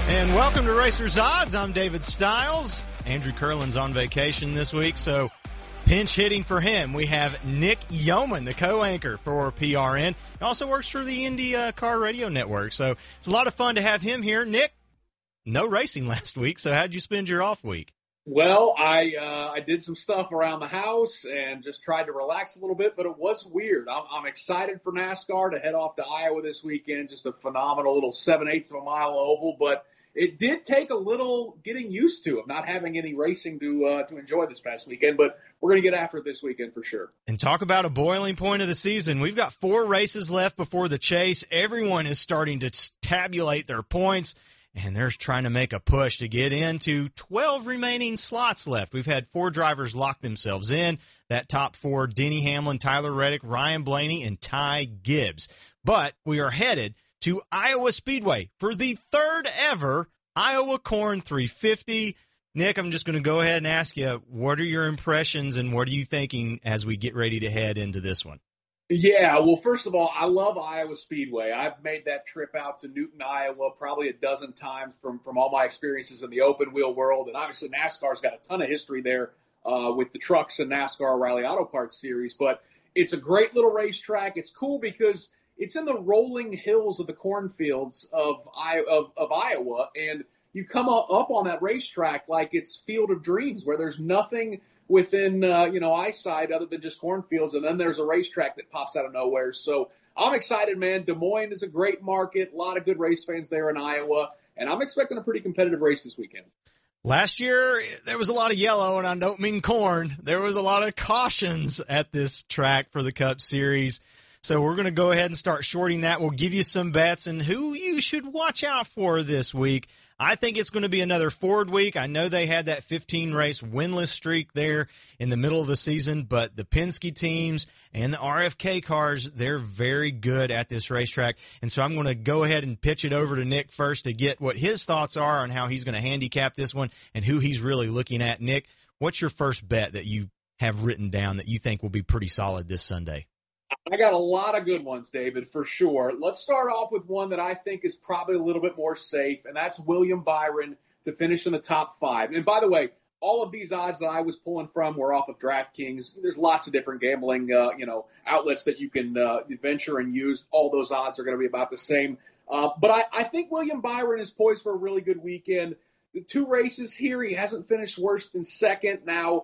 And welcome to Racers Odds. I'm David Stiles. Andrew Curlin's on vacation this week, so pinch hitting for him. We have Nick Yeoman, the co-anchor for PRN. He also works for the IndyCar Radio Network, so it's a lot of fun to have him here. Nick, no racing last week, so how'd you spend your off week? Well, I did some stuff around the house and just tried to relax a little bit, but it was weird. I'm excited for NASCAR to head off to Iowa this weekend, just a phenomenal little 7/8 of a mile oval, but it did take a little getting used to of not having any racing to enjoy this past weekend, but we're going to get after it this weekend for sure. And talk about a boiling point of the season. We've got 4 races left before the chase. Everyone is starting to tabulate their points, and they're trying to make a push to get into 12 remaining slots left. We've had 4 drivers lock themselves in. That top 4, Denny Hamlin, Tyler Reddick, Ryan Blaney, and Ty Gibbs. But we are headed to Iowa Speedway for the 3rd ever Iowa Corn 350. Nick, I'm just going to go ahead and ask you, what are your impressions and what are you thinking as we get ready to head into this one? Yeah, well, first of all, I love Iowa Speedway. I've made that trip out to Newton, Iowa, probably a dozen times from all my experiences in the open wheel world. And obviously NASCAR's got a ton of history there with the trucks and NASCAR O'Reilly Auto Parts Series. But it's a great little racetrack. It's cool because it's in the rolling hills of the cornfields of Iowa, and you come up on that racetrack like it's Field of Dreams, where there's nothing within eyesight other than just cornfields, and then there's a racetrack that pops out of nowhere. So I'm excited, man. Des Moines is a great market, a lot of good race fans there in Iowa, and I'm expecting a pretty competitive race this weekend. Last year, there was a lot of yellow, and I don't mean corn. There was a lot of cautions at this track for the Cup Series. So we're going to go ahead and start shorting that. We'll give you some bets and who you should watch out for this week. I think it's going to be another Ford week. I know they had that 15-race winless streak there in the middle of the season, but the Penske teams and the RFK cars, they're very good at this racetrack. And so I'm going to go ahead and pitch it over to Nick first to get what his thoughts are on how he's going to handicap this one and who he's really looking at. Nick, what's your first bet that you have written down that you think will be pretty solid this Sunday? I got a lot of good ones, David, for sure. Let's start off with one that I think is probably a little bit more safe, and that's William Byron to finish in the top 5. And by the way, all of these odds that I was pulling from were off of DraftKings. There's lots of different gambling, outlets that you can venture and use. All those odds are going to be about the same. But I think William Byron is poised for a really good weekend. The 2 races here, he hasn't finished worse than second. Now,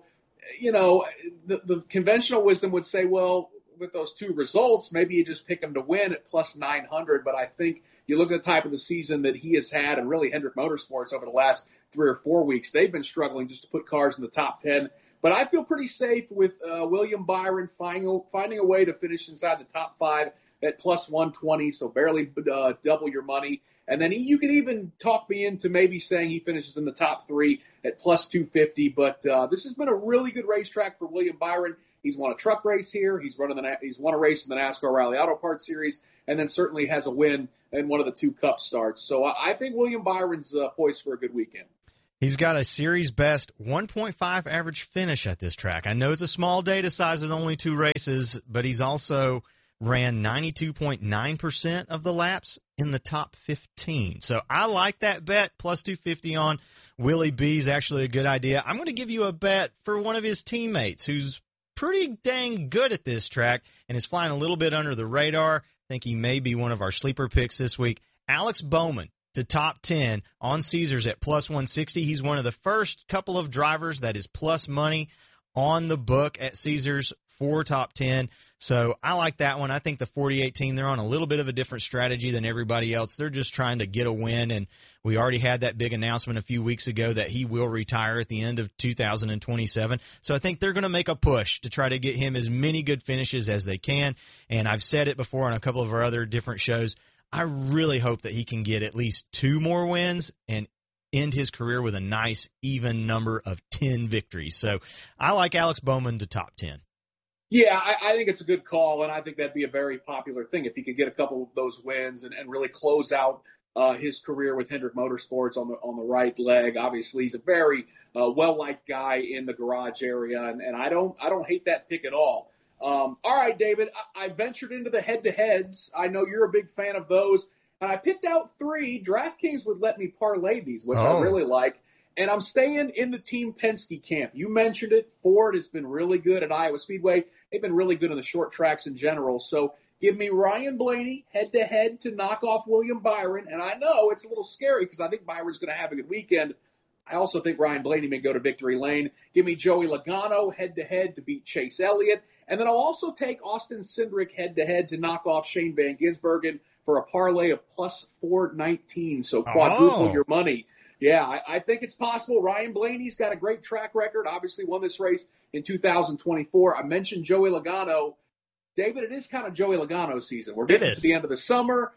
the conventional wisdom would say, well, with those 2 results, maybe you just pick him to win at plus 900. But I think you look at the type of the season that he has had, and really Hendrick Motorsports over the last 3 or 4 weeks, they've been struggling just to put cars in the top 10. But I feel pretty safe with William Byron finding a way to finish inside the top 5 at plus 120, so barely double your money. And then you can even talk me into maybe saying he finishes in the top 3 at plus 250. But this has been a really good racetrack for William Byron. He's won a truck race here. He's won a race in the NASCAR O'Reilly Auto Parts Series, and then certainly has a win in one of the 2 Cup starts. So I think William Byron's poised for a good weekend. He's got a series best 1.5 average finish at this track. I know it's a small data size with only 2 races, but he's also ran 92.9% of the laps in the top 15. So I like that bet. Plus 250 on Willie B is actually a good idea. I'm going to give you a bet for one of his teammates who's pretty dang good at this track and is flying a little bit under the radar. I think he may be one of our sleeper picks this week. Alex Bowman to top 10 on Caesars at plus 160. He's one of the first couple of drivers that is plus money on the book at Caesars for top 10. So I like that one. I think the 48 team, they're on a little bit of a different strategy than everybody else. They're just trying to get a win, and we already had that big announcement a few weeks ago that he will retire at the end of 2027. So I think they're going to make a push to try to get him as many good finishes as they can. And I've said it before on a couple of our other different shows, I really hope that he can get at least 2 more wins and end his career with a nice even number of 10 victories. So I like Alex Bowman to top 10. Yeah, I think it's a good call, and I think that'd be a very popular thing if he could get a couple of those wins and really close out his career with Hendrick Motorsports on the right leg. Obviously, he's a very well-liked guy in the garage area, and I don't hate that pick at all. All right, David, I ventured into the head-to-heads. I know you're a big fan of those. I picked out 3. DraftKings would let me parlay these, which I really like. And I'm staying in the Team Penske camp. You mentioned it. Ford has been really good at Iowa Speedway. They've been really good in the short tracks in general. So give me Ryan Blaney head-to-head to knock off William Byron. And I know it's a little scary because I think Byron's going to have a good weekend. I also think Ryan Blaney may go to victory lane. Give me Joey Logano head-to-head to beat Chase Elliott. And then I'll also take Austin Cindric head-to-head to knock off Shane Van Gisbergen for a parlay of plus 419. So quadruple your money. Yeah, I think it's possible. Ryan Blaney's got a great track record. Obviously won this race in 2024. I mentioned Joey Logano. David, it is kind of Joey Logano season. We're getting to the end of the summer.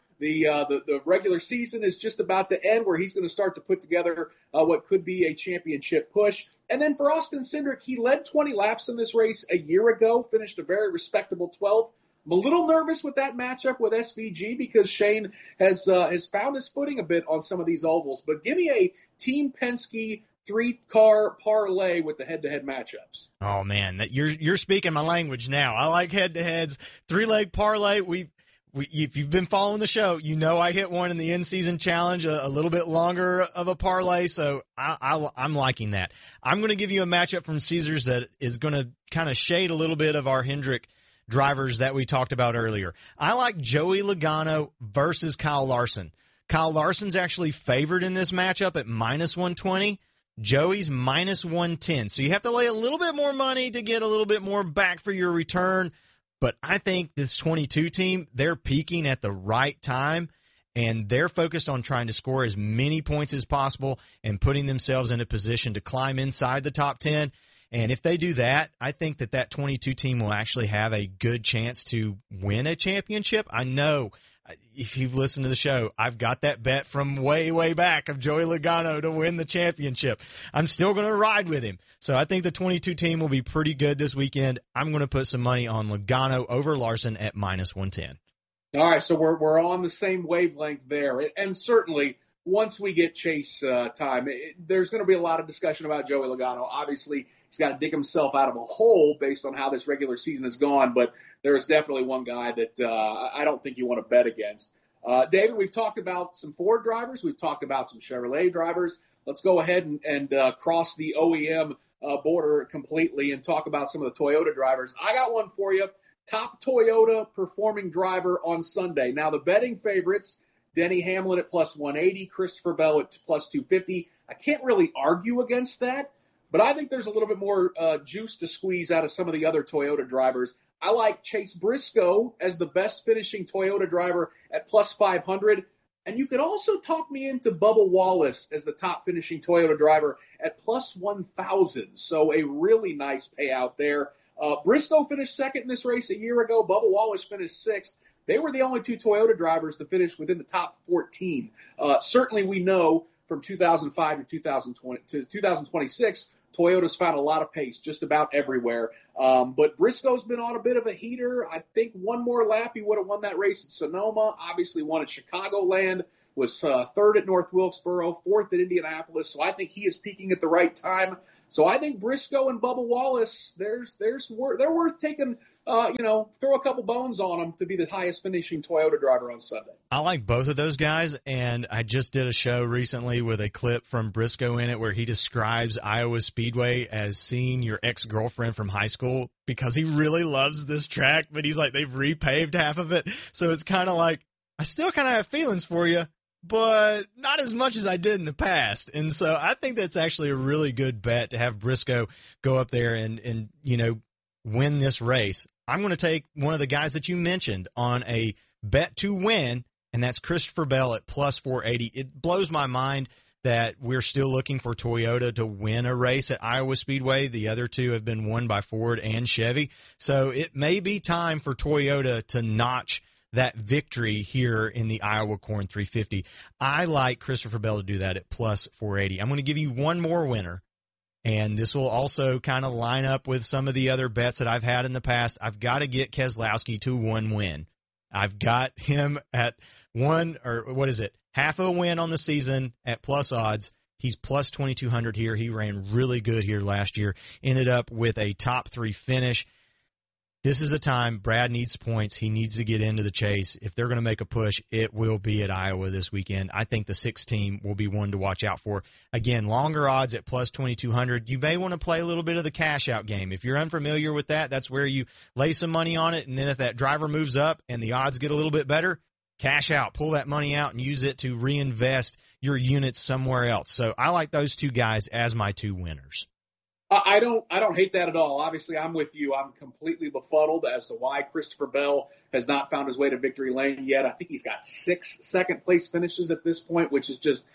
The regular season is just about to end, where he's going to start to put together what could be a championship push. And then for Austin Cindric, he led 20 laps in this race a year ago, finished a very respectable 12th. I'm a little nervous with that matchup with SVG because Shane has found his footing a bit on some of these ovals. But give me a Team Penske 3-car parlay with the head-to-head matchups. Oh man, you're speaking my language now. I like head-to-heads, 3-leg parlay. If you've been following the show, you know I hit one in the in-season challenge, a little bit longer of a parlay, so I'm liking that. I'm going to give you a matchup from Caesars that is going to kind of shade a little bit of our Hendrick drivers that we talked about earlier. I like Joey Logano versus Kyle Larson. Kyle Larson's actually favored in this matchup at minus 120. Joey's minus 110. So you have to lay a little bit more money to get a little bit more back for your return. But I think this 22 team, they're peaking at the right time, and they're focused on trying to score as many points as possible and putting themselves in a position to climb inside the top 10. And if they do that, I think that 22 team will actually have a good chance to win a championship. I know if you've listened to the show, I've got that bet from way, way back of Joey Logano to win the championship. I'm still going to ride with him. So I think the 22 team will be pretty good this weekend. I'm going to put some money on Logano over Larson at minus 110. All right, so we're on the same wavelength there. And certainly once we get Chase time, there's going to be a lot of discussion about Joey Logano. Obviously, he's got to dig himself out of a hole based on how this regular season has gone, but there is definitely one guy that I don't think you want to bet against. David, we've talked about some Ford drivers. We've talked about some Chevrolet drivers. Let's go ahead and cross the OEM border completely and talk about some of the Toyota drivers. I got one for you. Top Toyota performing driver on Sunday. Now, the betting favorites, Denny Hamlin at plus 180, Christopher Bell at plus 250. I can't really argue against that, but I think there's a little bit more juice to squeeze out of some of the other Toyota drivers. I like Chase Briscoe as the best finishing Toyota driver at plus 500. And you could also talk me into Bubba Wallace as the top finishing Toyota driver at plus 1,000. So a really nice payout there. Briscoe finished second in this race a year ago. Bubba Wallace finished sixth. They were the only two Toyota drivers to finish within the top 14. Certainly we know from 2005 to 2020 to 2026, Toyota's found a lot of pace just about everywhere. But Briscoe's been on a bit of a heater. I think one more lap, he would have won that race at Sonoma. Obviously won at Chicagoland, was third at North Wilkesboro, fourth at Indianapolis. So I think he is peaking at the right time. So I think Briscoe and Bubba Wallace, they're worth taking, throw a couple bones on them to be the highest finishing Toyota driver on Sunday. I like both of those guys, and I just did a show recently with a clip from Briscoe in it where he describes Iowa Speedway as seeing your ex-girlfriend from high school because he really loves this track, but he's like, they've repaved half of it. So it's kind of like, I still kind of have feelings for you, but not as much as I did in the past. And so I think that's actually a really good bet to have Briscoe go up there and win this race. I'm going to take one of the guys that you mentioned on a bet to win, and that's Christopher Bell at plus 480. It blows my mind that we're still looking for Toyota to win a race at Iowa Speedway. The other two have been won by Ford and Chevy. So it may be time for Toyota to notch that victory here in the Iowa Corn 350. I like Christopher Bell to do that at plus 480. I'm going to give you one more winner, and this will also kind of line up with some of the other bets that I've had in the past. I've got to get Keselowski to one win. I've got him at half a win on the season at plus odds. He's plus 2,200 here. He ran really good here last year. Ended up with a top 3 finish. This is the time Brad needs points. He needs to get into the chase. If they're going to make a push, it will be at Iowa this weekend. I think the 6 team will be one to watch out for. Again, longer odds at plus 2,200. You may want to play a little bit of the cash out game. If you're unfamiliar with that, that's where you lay some money on it, and then if that driver moves up and the odds get a little bit better, cash out, pull that money out and use it to reinvest your units somewhere else. So I like those 2 guys as my 2 winners. I don't hate that at all. Obviously, I'm with you. I'm completely befuddled as to why Christopher Bell has not found his way to victory lane yet. I think he's got 6 second-place finishes at this point, which is just,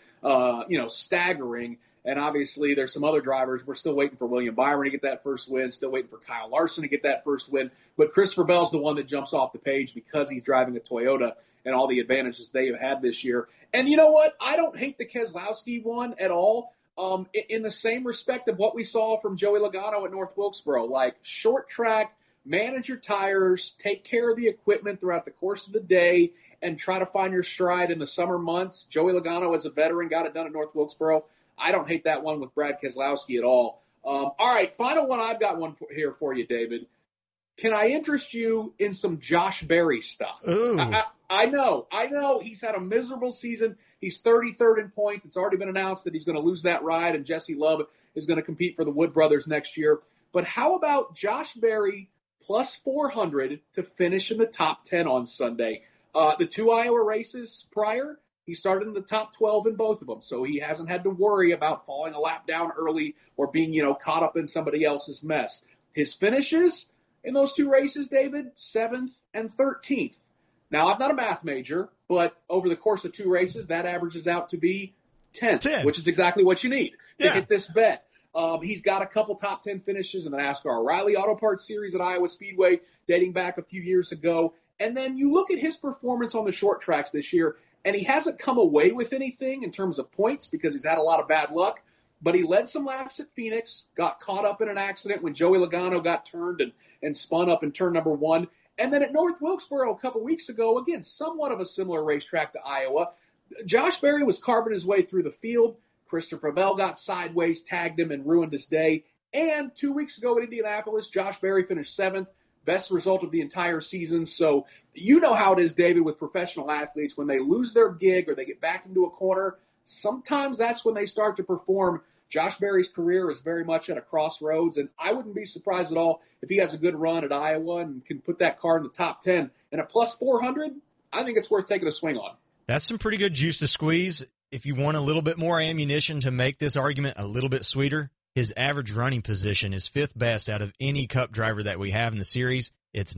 staggering. And obviously, there's some other drivers. We're still waiting for William Byron to get that first win, still waiting for Kyle Larson to get that first win. But Christopher Bell's the one that jumps off the page because he's driving a Toyota and all the advantages they have had this year. And you know what? I don't hate the Keselowski one at all. In the same respect of what we saw from Joey Logano at North Wilkesboro, like short track, manage your tires, take care of the equipment throughout the course of the day, and try to find your stride in the summer months. Joey Logano, as a veteran, got it done at North Wilkesboro. I don't hate that one with Brad Keselowski at all. All right, final one. I've got one here for you, David. Can I interest you in some Josh Berry stuff? Ooh. I know. He's had a miserable season. He's 33rd in points. It's already been announced that he's going to lose that ride, and Jesse Love is going to compete for the Wood Brothers next year. But how about Josh Berry plus 400 to finish in the top 10 on Sunday? The 2 Iowa races prior, he started in the top 12 in both of them, so he hasn't had to worry about falling a lap down early or being, caught up in somebody else's mess. His finishes in those 2 races, David, 7th and 13th. Now, I'm not a math major, but over the course of 2 races, that averages out to be 10th, which is exactly what you need to hit this bet. He's got a couple top 10 finishes in the NASCAR O'Reilly Auto Parts Series at Iowa Speedway dating back a few years ago. And then you look at his performance on the short tracks this year, and he hasn't come away with anything in terms of points because he's had a lot of bad luck. But he led some laps at Phoenix, got caught up in an accident when Joey Logano got turned and spun up in turn number 1. And then at North Wilkesboro a couple weeks ago, again, somewhat of a similar racetrack to Iowa, Josh Berry was carving his way through the field. Christopher Bell got sideways, tagged him, and ruined his day. And 2 weeks ago at Indianapolis, Josh Berry finished 7th, best result of the entire season. So you know how it is, David, with professional athletes. When they lose their gig or they get back into a corner, sometimes that's when they start to perform. Josh Berry's career is very much at a crossroads, and I wouldn't be surprised at all if he has a good run at Iowa and can put that car in the top 10. And at plus 400, I think it's worth taking a swing on. That's some pretty good juice to squeeze. If you want a little bit more ammunition to make this argument a little bit sweeter, his average running position is 5th best out of any Cup driver that we have in the series. It's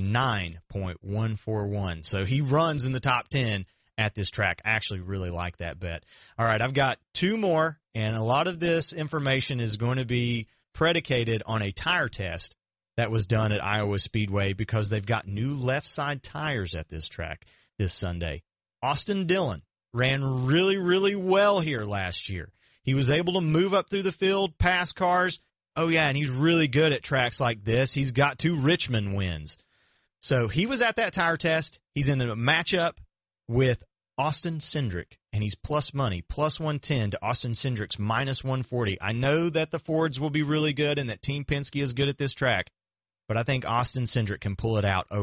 9.141. So he runs in the top 10 at this track. I actually really like that bet. All right, I've got 2 more, and a lot of this information is going to be predicated on a tire test that was done at Iowa Speedway because they've got new left side tires at this track this Sunday. Austin Dillon ran really, really well here last year. He was able to move up through the field, pass cars. Oh, yeah, and he's really good at tracks like this. He's got 2 Richmond wins. So he was at that tire test. He's in a matchup with Austin Cindric, and he's plus money, plus 110 to Austin Cindric's minus 140. I know that the Fords will be really good and that Team Penske is good at this track, but I think Austin Cindric can pull it out over